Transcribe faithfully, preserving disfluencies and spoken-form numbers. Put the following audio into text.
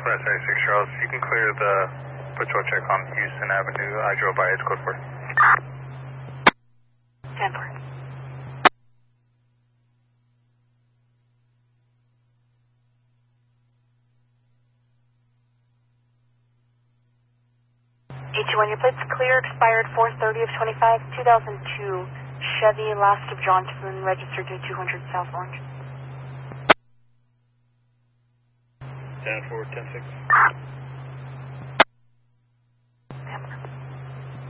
Class eighty-six Charles, you can clear the patrol check on Houston Avenue. I drove by, it's code four. ten four. eight two one, your plate's clear, expired four thirty of twenty-five, two thousand two Chevy, last of Johnson, registered to two hundred South Orange. ten four, ten six.